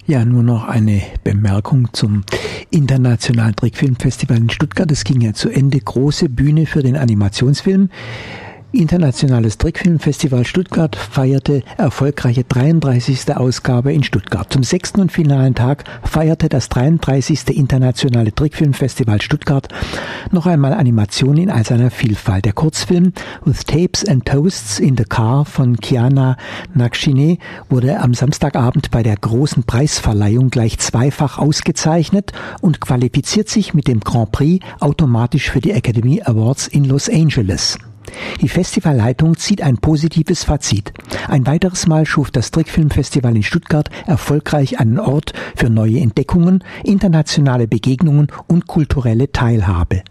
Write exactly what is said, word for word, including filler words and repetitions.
Ja, nur noch eine Bemerkung zum Internationalen Trickfilmfestival in Stuttgart. Es ging ja zu Ende. Große Bühne für den Animationsfilm. Internationales Trickfilmfestival Stuttgart feierte erfolgreiche dreiunddreißigste Ausgabe in Stuttgart. Zum sechsten und finalen Tag feierte das dreiunddreißigste Internationale Trickfilmfestival Stuttgart noch einmal Animation in all seiner Vielfalt. Der Kurzfilm With Tapes and Toasts in the Car von Kiana Nakshine wurde am Samstagabend bei der großen Preisverleihung gleich zweifach ausgezeichnet und qualifiziert sich mit dem Grand Prix automatisch für die Academy Awards in Los Angeles. Die Festivalleitung zieht ein positives Fazit. Ein weiteres Mal schuf das Trickfilmfestival in Stuttgart erfolgreich einen Ort für neue Entdeckungen, internationale Begegnungen und kulturelle Teilhabe.